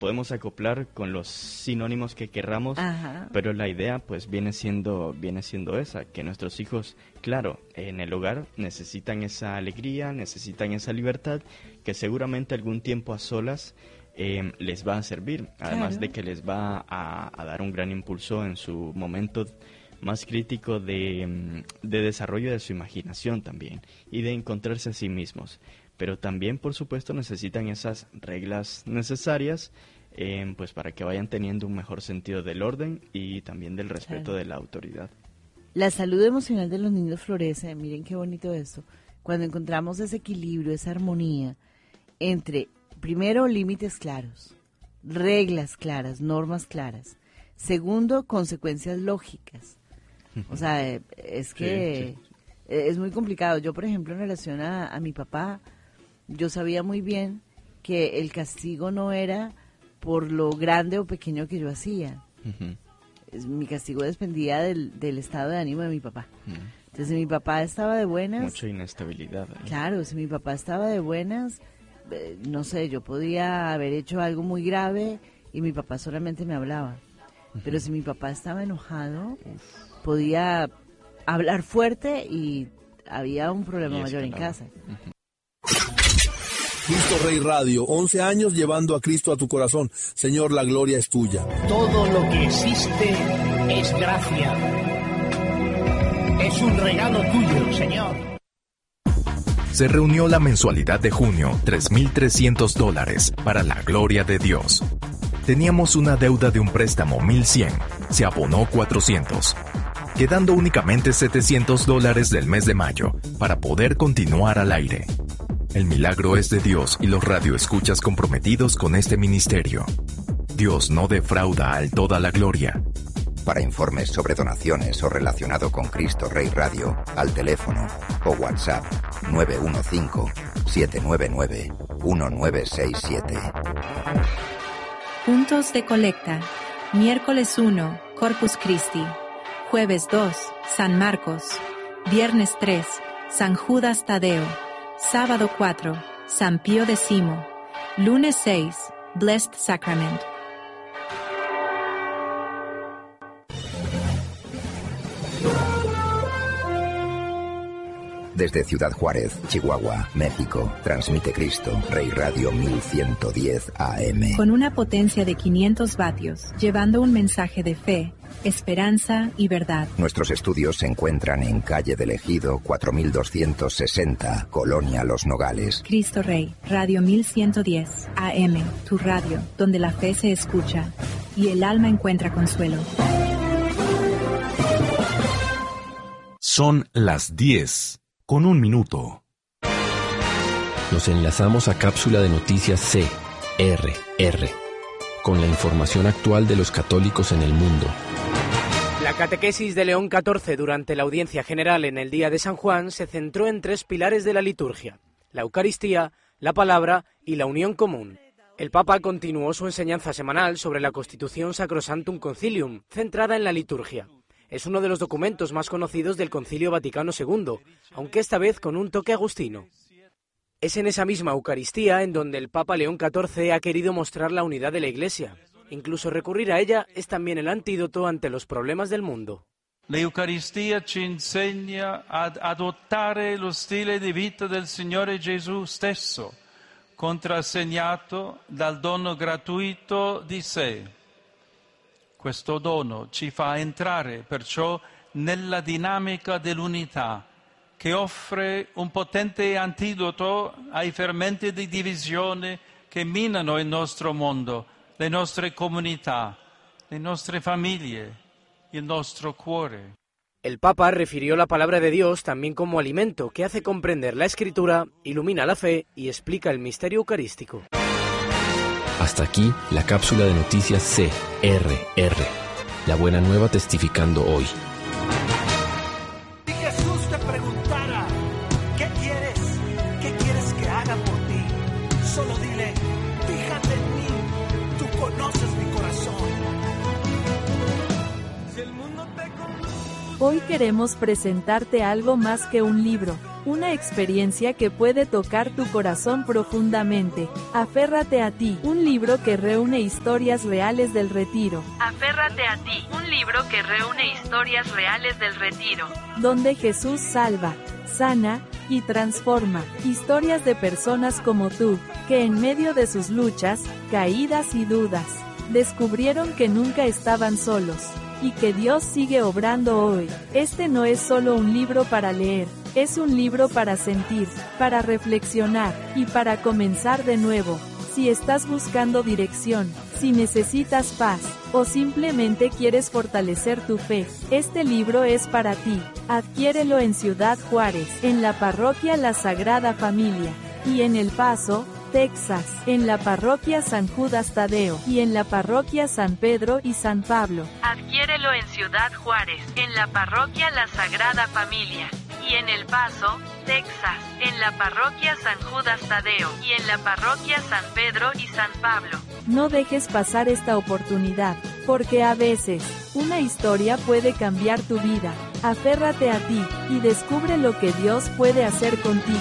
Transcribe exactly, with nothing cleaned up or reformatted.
podemos acoplar con los sinónimos que querramos, Ajá. pero la idea pues viene siendo, viene siendo esa, que nuestros hijos, claro, en el hogar necesitan esa alegría, necesitan esa libertad, que seguramente algún tiempo a solas eh, les va a servir, además claro. de que les va a, a dar un gran impulso en su momento más crítico de, de desarrollo de su imaginación también, y de encontrarse a sí mismos. Pero también, por supuesto, necesitan esas reglas necesarias eh, pues para que vayan teniendo un mejor sentido del orden y también del respeto claro. de la autoridad. La salud emocional de los niños florece, miren qué bonito esto, cuando encontramos ese equilibrio, esa armonía entre, primero, límites claros, reglas claras, normas claras. Segundo, consecuencias lógicas. O sea, es que sí, sí. es muy complicado. Yo, por ejemplo, en relación a, a mi papá, yo sabía muy bien que el castigo no era por lo grande o pequeño que yo hacía. Uh-huh. Mi castigo dependía del, del estado de ánimo de mi papá. Uh-huh. Entonces, si mi papá estaba de buenas... Mucha inestabilidad. ¿eh? Claro, si mi papá estaba de buenas, eh, no sé, yo podía haber hecho algo muy grave y mi papá solamente me hablaba. Uh-huh. Pero si mi papá estaba enojado, Uf. podía hablar fuerte y había un problema y mayor en casa. Uh-huh. Cristo Rey Radio, once años llevando a Cristo a tu corazón. Señor, la gloria es tuya. Todo lo que existe es gracia. Es un regalo tuyo, Señor. Se reunió la mensualidad de junio, tres mil trescientos dólares, para la gloria de Dios. Teníamos una deuda de un préstamo mil cien, se abonó cuatrocientos, quedando únicamente setecientos dólares del mes de mayo para poder continuar al aire. El milagro es de Dios y los radioescuchas comprometidos con este ministerio. Dios no defrauda al toda la gloria. Para informes sobre donaciones o relacionado con Cristo Rey Radio, al teléfono o WhatsApp nueve uno cinco, siete nueve nueve, uno nueve seis siete. Puntos de colecta. Miércoles uno, Corpus Christi. Jueves dos, San Marcos. Viernes tres, San Judas Tadeo. Sábado cuatro, San Pío X. Lunes seis, Blessed Sacrament. Desde Ciudad Juárez, Chihuahua, México, transmite Cristo Rey Radio mil ciento diez A M. Con una potencia de quinientos vatios, llevando un mensaje de fe, esperanza y verdad. Nuestros estudios se encuentran en calle del Ejido cuatro mil doscientos sesenta, Colonia Los Nogales. Cristo Rey, Radio mil ciento diez A M, tu radio, donde la fe se escucha y el alma encuentra consuelo. Son las diez, con un minuto. Nos enlazamos a cápsula de noticias C R R, con la información actual de los católicos en el mundo. La catequesis de León catorce durante la audiencia general en el Día de San Juan se centró en tres pilares de la liturgia: la Eucaristía, la palabra y la unión común. El Papa continuó su enseñanza semanal sobre la Constitución Sacrosanctum Concilium, centrada en la liturgia. Es uno de los documentos más conocidos del Concilio Vaticano segundo, aunque esta vez con un toque agustino. Es en esa misma Eucaristía en donde el Papa León catorce ha querido mostrar la unidad de la Iglesia. Incluso recurrir a ella es también el antídoto ante los problemas del mundo. La Eucaristía ci insegna ad adottare lo stile di vita del Signore Gesù stesso, contrassegnato dal dono gratuito di sé. Questo dono ci fa entrare perciò nella dinamica dell'unità, che offre un potente antidoto ai fermenti di divisione che minano il nostro mondo, le nostre comunità, le nostre famiglie, il nostro cuore. El Papa refirió la palabra de Dios también como alimento que hace comprender la Escritura, ilumina la fe y explica el misterio eucarístico. Hasta aquí la cápsula de noticias C R R. La buena nueva testificando hoy. Si Jesús te preguntara, ¿qué quieres? ¿Qué quieres que haga por ti? Solo dile, fíjate en mí, tú conoces mi corazón. Si el mundo te conduce Hoy queremos presentarte algo más que un libro, una experiencia que puede tocar tu corazón profundamente. Aférrate a ti, un libro que reúne historias reales del retiro. Aférrate a ti, un libro que reúne historias reales del retiro. Donde Jesús salva, sana y transforma. Historias de personas como tú, que en medio de sus luchas, caídas y dudas, descubrieron que nunca estaban solos, y que Dios sigue obrando hoy. Este no es solo un libro para leer, es un libro para sentir, para reflexionar, y para comenzar de nuevo. Si estás buscando dirección, si necesitas paz, o simplemente quieres fortalecer tu fe, este libro es para ti. Adquiérelo en Ciudad Juárez, en la parroquia La Sagrada Familia, y en El Paso, Texas, en la parroquia San Judas Tadeo, y en la parroquia San Pedro y San Pablo. Adquiérelo en Ciudad Juárez, en la parroquia La Sagrada Familia, y en El Paso, Texas, en la parroquia San Judas Tadeo, y en la parroquia San Pedro y San Pablo. No dejes pasar esta oportunidad, porque a veces, una historia puede cambiar tu vida. Aférrate a ti, y descubre lo que Dios puede hacer contigo.